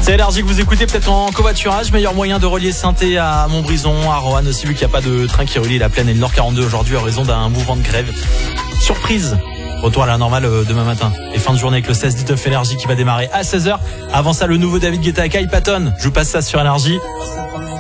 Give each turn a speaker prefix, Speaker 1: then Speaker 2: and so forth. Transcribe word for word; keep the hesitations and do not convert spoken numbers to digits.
Speaker 1: C'est Énergie que vous écoutez peut-être en covoiturage. Meilleur moyen de relier Saint-Étienne à Montbrison, à Roanne aussi, vu qu'il n'y a pas de train qui relie la Plaine et le Nord quarante-deux aujourd'hui en raison d'un mouvement de grève. Surprise, retour à la normale demain matin. Et fin de journée avec le seize dix-neuf Énergie qui va démarrer à seize heures. Avant ça, le nouveau David Guetta avec iPaton. Je vous passe ça sur Énergie.